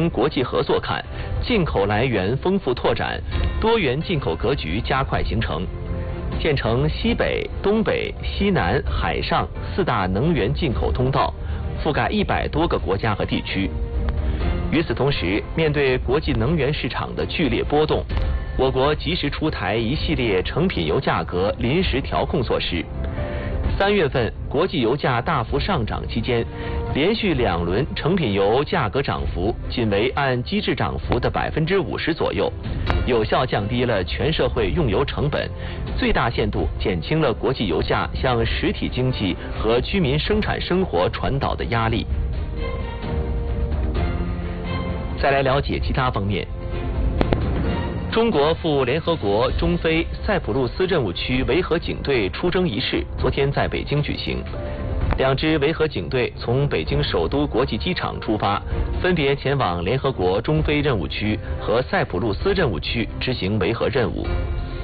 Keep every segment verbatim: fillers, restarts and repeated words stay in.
从国际合作看，进口来源丰富拓展，多元进口格局加快形成，建成西北、东北、西南、海上四大能源进口通道，覆盖一百多个国家和地区。与此同时，面对国际能源市场的剧烈波动，我国及时出台一系列成品油价格临时调控措施。三月份国际油价大幅上涨期间，连续两轮成品油价格涨幅仅为按机制涨幅的百分之五十左右，有效降低了全社会用油成本，最大限度减轻了国际油价向实体经济和居民生产生活传导的压力。再来了解其他方面。中国赴联合国中非塞浦路斯任务区维和警队出征仪式昨天在北京举行，两支维和警队从北京首都国际机场出发，分别前往联合国中非任务区和塞浦路斯任务区执行维和任务。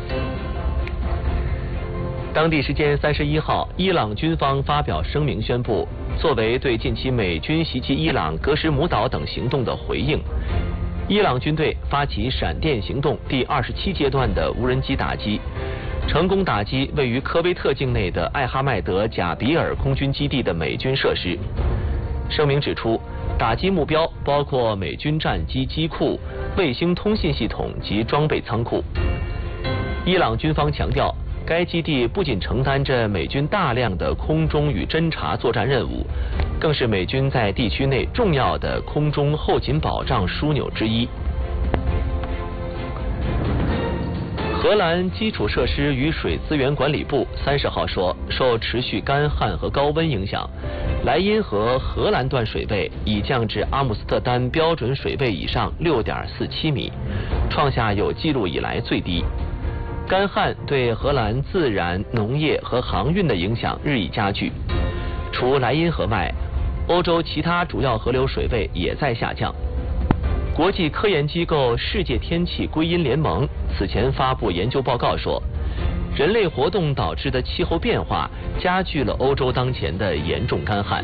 当地时间三十一号，伊朗军方发表声明宣布，作为对近期美军袭击伊朗格什姆岛等行动的回应，伊朗军队发起闪电行动第二十七阶段的无人机打击，成功打击位于科威特境内的艾哈迈德贾比尔空军基地的美军设施。声明指出，打击目标包括美军战机机库、卫星通信系统及装备仓库。伊朗军方强调，该基地不仅承担着美军大量的空中与侦察作战任务，更是美军在地区内重要的空中后勤保障枢纽之一。荷兰基础设施与水资源管理部三十号说，受持续干旱和高温影响，莱茵河荷兰段水位已降至阿姆斯特丹标准水位以上 六点四七米，创下有记录以来最低。干旱对荷兰自然、农业和航运的影响日益加剧。除莱茵河外，欧洲其他主要河流水位也在下降。国际科研机构世界天气归因联盟此前发布研究报告说，人类活动导致的气候变化加剧了欧洲当前的严重干旱。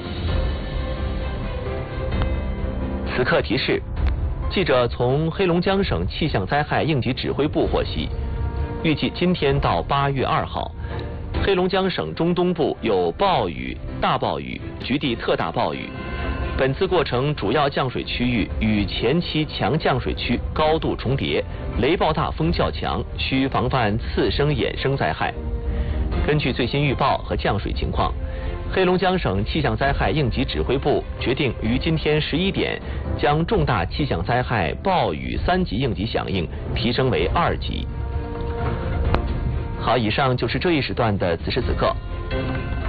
此刻提示，记者从黑龙江省气象灾害应急指挥部获悉，预计今天到八月二号，黑龙江省中东部有暴雨、大暴雨、局地特大暴雨。本次过程主要降水区域与前期强降水区高度重叠，雷暴大风较强，需防范次生衍生灾害。根据最新预报和降水情况，黑龙江省气象灾害应急指挥部决定于今天十一点将重大气象灾害暴雨三级应急响应提升为二级。好，以上就是这一时段的此时此刻。